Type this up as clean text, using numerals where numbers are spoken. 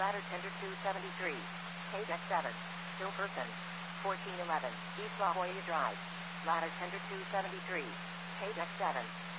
Ladder Tender 273. Page X7. Hilperson. 1411. East La Jolla Drive. Ladder Tender 273. Page X7.